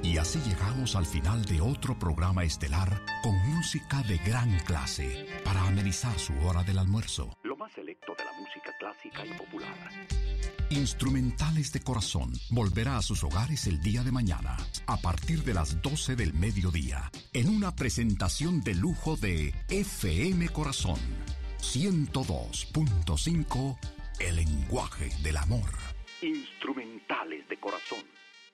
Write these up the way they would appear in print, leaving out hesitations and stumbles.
Y así llegamos al final de otro programa estelar con música de gran clase para amenizar su hora del almuerzo. Lo más selecto de la música clásica y popular. Instrumentales de Corazón volverá a sus hogares el día de mañana, a partir de las 12 del mediodía, en una presentación de lujo de FM Corazón 102.5, el lenguaje del amor. Instrumentales de Corazón.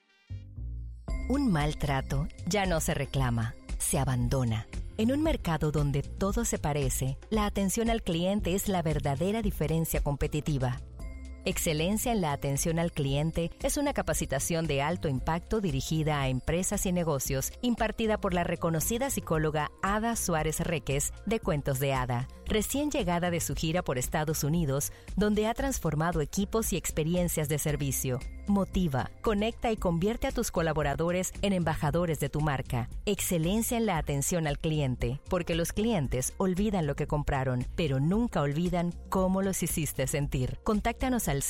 Un maltrato ya no se reclama, se abandona. En un mercado donde todo se parece, la atención al cliente es la verdadera diferencia competitiva. Excelencia en la atención al cliente es una capacitación de alto impacto dirigida a empresas y negocios, impartida por la reconocida psicóloga Ada Suárez Reques de Cuentos de Hada, recién llegada de su gira por Estados Unidos, donde ha transformado equipos y experiencias de servicio. Motiva, conecta y convierte a tus colaboradores en embajadores de tu marca. Excelencia en la atención al cliente, porque los clientes olvidan lo que compraron, pero nunca olvidan cómo los hiciste sentir. Contáctanos al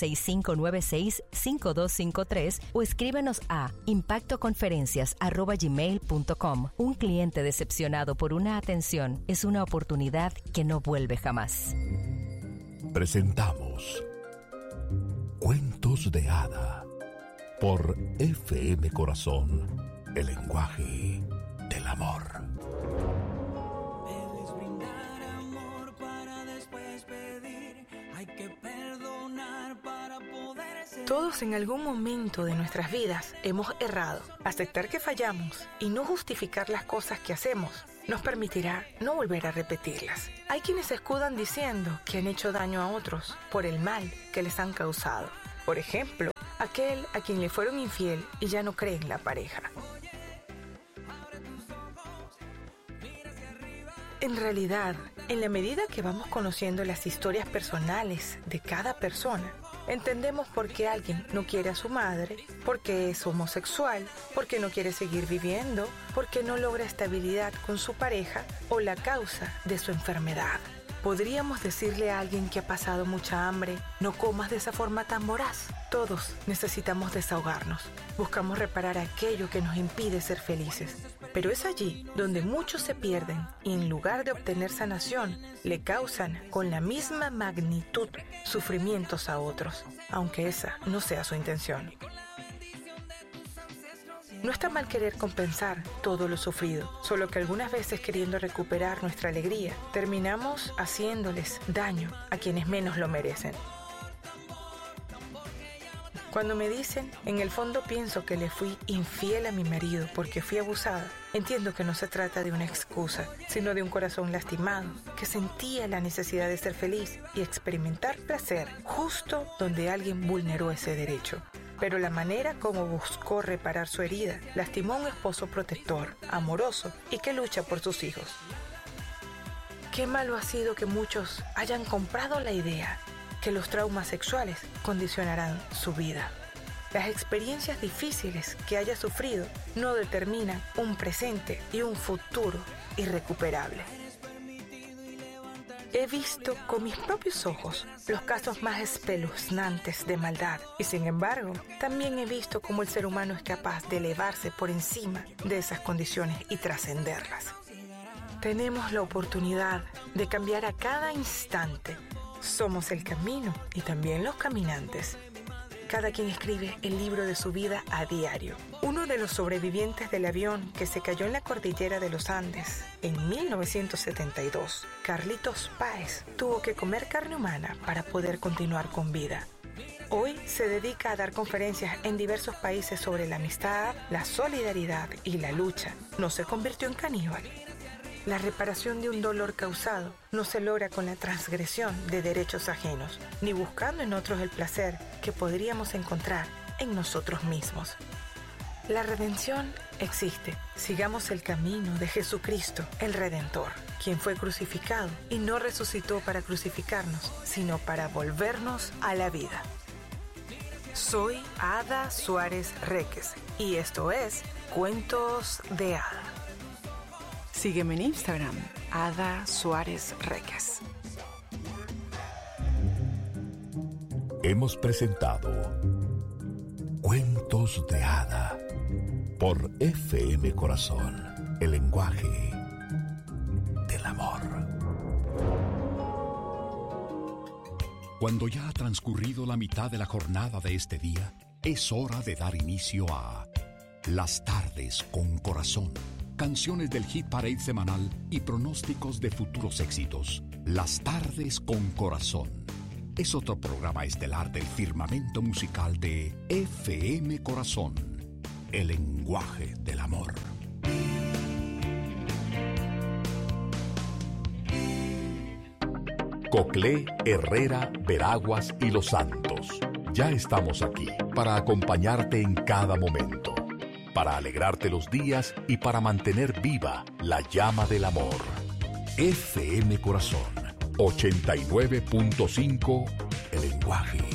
6596-5253 o escríbenos a impactoconferencias@gmail.com. Un cliente decepcionado por una atención es una oportunidad que no vuelve jamás. Presentamos Cuentos de Hada por FM Corazón, el lenguaje del amor. Debes brindar amor para después pedir. Hay que perdonar para poder ser. Todos en algún momento de nuestras vidas hemos errado. Aceptar que fallamos y no justificar las cosas que hacemos nos permitirá no volver a repetirlas. Hay quienes se escudan diciendo que han hecho daño a otros por el mal que les han causado. Por ejemplo, aquel a quien le fueron infiel y ya no cree en la pareja. En realidad, en la medida que vamos conociendo las historias personales de cada persona, entendemos por qué alguien no quiere a su madre, por qué es homosexual, por qué no quiere seguir viviendo, por qué no logra estabilidad con su pareja o la causa de su enfermedad. ¿Podríamos decirle a alguien que ha pasado mucha hambre, no comas de esa forma tan voraz? Todos necesitamos desahogarnos. Buscamos reparar aquello que nos impide ser felices. Pero es allí donde muchos se pierden y en lugar de obtener sanación, le causan con la misma magnitud sufrimientos a otros, aunque esa no sea su intención. No está mal querer compensar todo lo sufrido, solo que algunas veces queriendo recuperar nuestra alegría, terminamos haciéndoles daño a quienes menos lo merecen. Cuando me dicen, en el fondo pienso que le fui infiel a mi marido porque fui abusada, entiendo que no se trata de una excusa, sino de un corazón lastimado, que sentía la necesidad de ser feliz y experimentar placer justo donde alguien vulneró ese derecho. Pero la manera como buscó reparar su herida lastimó a un esposo protector, amoroso y que lucha por sus hijos. Qué malo ha sido que muchos hayan comprado la idea que los traumas sexuales condicionarán su vida. Las experiencias difíciles que haya sufrido no determinan un presente y un futuro irrecuperable. He visto con mis propios ojos los casos más espeluznantes de maldad y sin embargo también he visto cómo el ser humano es capaz de elevarse por encima de esas condiciones y trascenderlas. Tenemos la oportunidad de cambiar a cada instante. Somos el camino y también los caminantes. Cada quien escribe el libro de su vida a diario. Uno de los sobrevivientes del avión que se cayó en la cordillera de los Andes en 1972, Carlitos Páez, tuvo que comer carne humana para poder continuar con vida. Hoy se dedica a dar conferencias en diversos países sobre la amistad, la solidaridad y la lucha. No se convirtió en caníbal. La reparación de un dolor causado no se logra con la transgresión de derechos ajenos, ni buscando en otros el placer que podríamos encontrar en nosotros mismos. La redención existe. Sigamos el camino de Jesucristo, el Redentor, quien fue crucificado y no resucitó para crucificarnos, sino para volvernos a la vida. Soy Ada Suárez Reques y esto es Cuentos de Hada. Sígueme en Instagram, Ada Suárez Reques. Hemos presentado Cuentos de Hada por FM Corazón, el lenguaje del amor. Cuando ya ha transcurrido la mitad de la jornada de este día, es hora de dar inicio a Las Tardes con Corazón. Canciones del Hit Parade semanal y pronósticos de futuros éxitos. Las Tardes con Corazón. Es otro programa estelar del firmamento musical de FM Corazón, el lenguaje del amor. Coclé, Herrera, Veraguas y Los Santos. Ya estamos aquí para acompañarte en cada momento, para alegrarte los días y para mantener viva la llama del amor. FM Corazón 89.5, el lenguaje